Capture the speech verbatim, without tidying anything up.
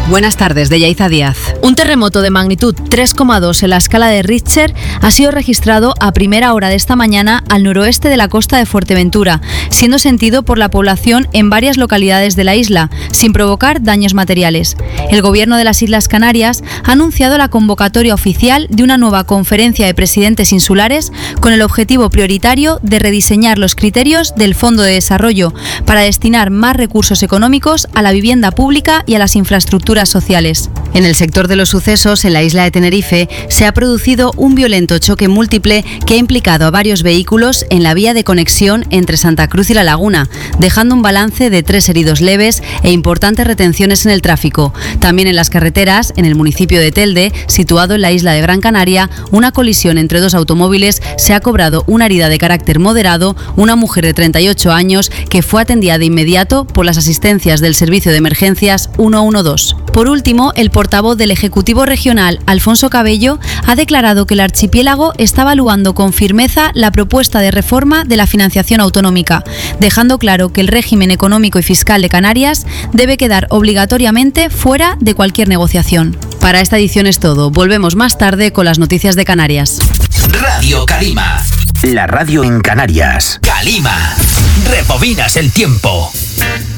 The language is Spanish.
Buenas tardes, de Yaiza Díaz. Un terremoto de magnitud tres coma dos en la escala de Richter ha sido registrado a primera hora de esta mañana al noroeste de la costa de Fuerteventura, siendo sentido por la población en varias localidades de la isla, sin provocar daños materiales. El Gobierno de las Islas Canarias ha anunciado la convocatoria oficial de una nueva conferencia de presidentes insulares con el objetivo prioritario de rediseñar los criterios del Fondo de Desarrollo para destinar más recursos económicos a la vivienda pública y a las infraestructuras sociales. En el sector de los sucesos, en la isla de Tenerife, se ha producido un violento choque múltiple que ha implicado a varios vehículos en la vía de conexión entre Santa Cruz y La Laguna, dejando un balance de tres heridos leves e importantes retenciones en el tráfico. También en las carreteras, en el municipio de Telde, situado en la isla de Gran Canaria, una colisión entre dos automóviles se ha cobrado una herida de carácter moderado, una mujer de treinta y ocho años que fue atendida de inmediato por las asistencias del Servicio de Emergencias ciento doce. Por último, el portavoz del Ejecutivo Regional, Alfonso Cabello, ha declarado que el archipiélago está evaluando con firmeza la propuesta de reforma de la financiación autonómica, dejando claro que el régimen económico y fiscal de Canarias debe quedar obligatoriamente fuera de cualquier negociación. Para esta edición es todo. Volvemos más tarde con las noticias de Canarias. Radio Calima. La radio en Canarias. Calima. Rebobinas el tiempo.